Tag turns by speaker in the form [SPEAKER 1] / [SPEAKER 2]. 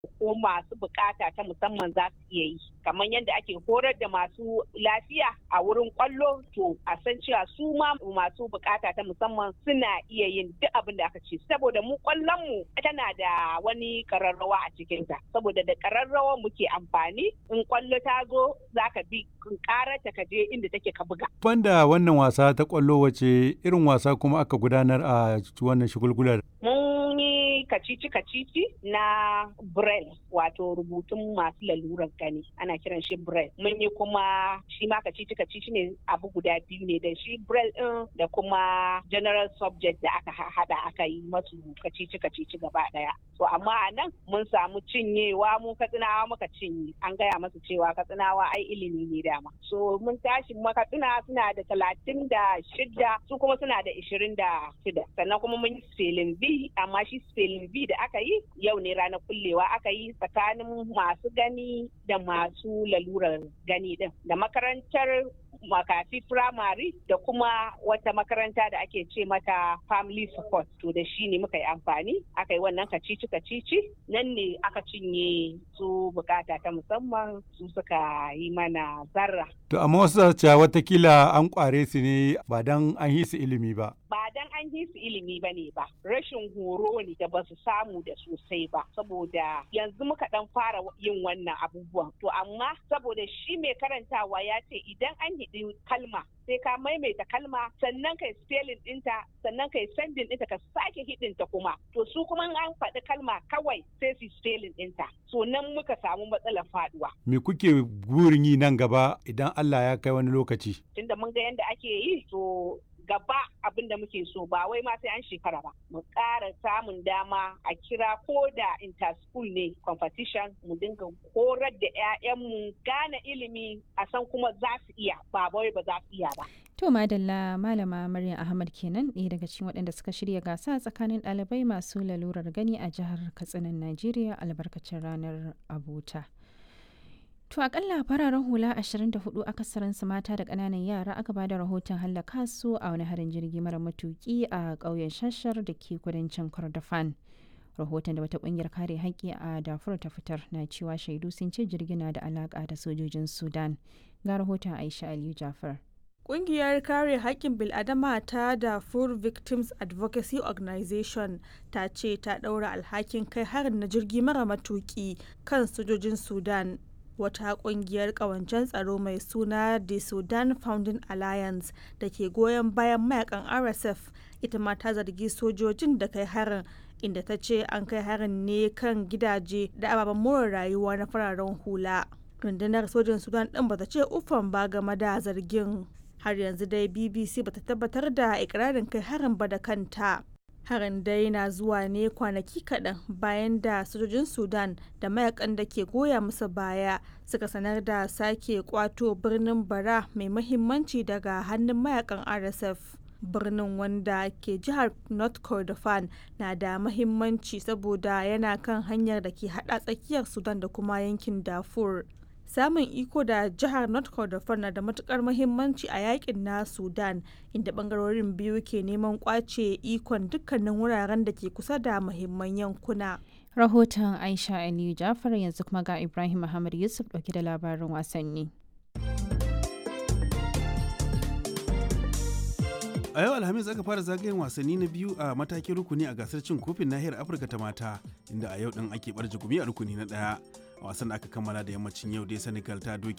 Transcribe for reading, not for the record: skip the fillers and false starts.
[SPEAKER 1] ko masu bukata ta musamman za su iya yi, kamar yadda ake horar da masu lafiya a wurin kwallo, to a san cewa su ma masu bukata ta musamman suna iya yin duk abin da aka ce, saboda mu kwallon mu tana da wani kararrawa a cikinta, saboda da kararrawa muke amfani. In kwallo ta zo za ka bi karata ka je inda take ka buga.
[SPEAKER 2] Banda wannan wasa ta kwallo, wace irin wasa kuma aka gudanar a wannan shagulgular?
[SPEAKER 1] Mun yi kacici-kacici na Braille, wato rubutun masu lalurar gani, ana kiran shi Braille. Mun yi kuma shi ma kacici-kacici ne, abu guda biyu ne, da shi Braille ɗin da kuma general subject da aka haɗa aka yi masu kacici-kacici gaba ɗaya. So amma a nan mun samu cinyewa, mu Katsinawa muka cinye. An gaya masu cewa Katsinawa ai ilimi ne dama. So mun tashi Katsina suna da 36, su kuma suna da 26. Sannan kuma mun yi spelling bee, amma shi spelling bee da aka yi yau ne ranar kullewa aka yi tsakanin masu gani da masu lalurar gani din, da makarantar makafi firamare da kuma wata makaranta da ake ce mata family support. To da shi ne muka yi amfani, aka yi wannan kacici-kacici, nan ne aka cinye su bukata ta musamman, su suka yi mana zarra.
[SPEAKER 2] To amma wasu cewa watakila an kware su ne ba dan an yi su ilimi ba.
[SPEAKER 1] Ba dan an yi su ilimi ba ne ba, rashin horo ne da ba su samu da sosai ba, saboda yanzu muka dan fara yin wannan abubuwan. To amma saboda shi mai karantawa ya ce idan an yi kalma sai ka maimaita kalma, sannan kai spelling ɗinta, sannan kai sending ɗinta, ka sake hidinta kuma. To su kuma an faɗi kalma kawai sai su spelling ɗinta. So nan muka samu matsalar faduwa.
[SPEAKER 2] Me kuke burin yi nan gaba idan Allah ya kai wani lokaci?
[SPEAKER 1] Tunda mun ga yadda ake yi, to gaba abin da muke so ba wai ma sai an shekara ba, mu ƙara samun dama a kira ko da inter-school ne competition, mu dinga horar da 'ya'yanmu gane ilimi, a san kuma za su iya, ba wai ba za su iya ba.
[SPEAKER 3] To madalla, malama Maryam Ahmad kenan, ɗaya daga cikin waɗanda suka shirya gasa tsakanin ɗalibai masu lalurar gani a jihar Katsinan Najeriya albarkacin ranar abota. To akalla fararen hula 24 akasarinsu mata da ƙananan yara aka bada rahoton hallaka su a wani harin jirgi mara matuki a ƙauyen Shashar da ke kudancin Kordofan. Rahoton da wata ƙungiyar kare haƙƙi a Darfur ta fitar na cewa shaidu sun ce jirgin na da alaƙa da sojojin Sudan. Ga rahoton Aisha Aliyu Jafar.
[SPEAKER 4] Ƙungiyar kare haƙƙin bil'adama ta Darfur Victims Advocacy Organization ta ce ta ɗaura alhakin kai harin na jirgi mara matuki kan sojojin Sudan. Wata kungiyar kawancen tsaro mai suna The Sudan Founding Alliance da ke goyon bayan mayakan RSF ita ma ta zargi sojojin da kai harin, inda ta ce an kai harin ne kan gidaje da ababen more rayuwa na fararen hula. Rundunar sojin Sudan ɗin bata ce uffan ba game da zargin. Har yanzu dai BBC bata tabbatar da ikirarin kai harin ba da kanta. Harin dai na zuwa ne kwanaki kaɗan bayan da sojojin Sudan da mayakan da ke goya musu baya suka sanar da sake kwato birnin Bara mai mahimmanci daga hannun mayakan RSF. Birnin wanda ke jihar North Kordofan na da mahimmanci saboda yana kan hanyar da ke hada tsakiyar Sudan da kuma yankin Darfur. Samun iko da jihar North Kordofan na da matukar muhimmanci a yakin na Sudan, inda bangarorin biyu ke neman kwace ikon dukkanin wuraren da ke kusa da muhimman yankuna.
[SPEAKER 3] Rahoton Aisha Aliyu Jafar. Yanzu kuma ga Ibrahim Muhammad Yusuf dauke da labarin wasanni.
[SPEAKER 5] A yau Alhamis aka fara zagayen wasanni na biyu a matakin rukuni a gasar cin kofin nahiyar Afirka ta mata, inda a yau din ake barje gumi a rukuni na ɗaya. A wasan da aka kammala da yammacin yau dai Senegal ta doke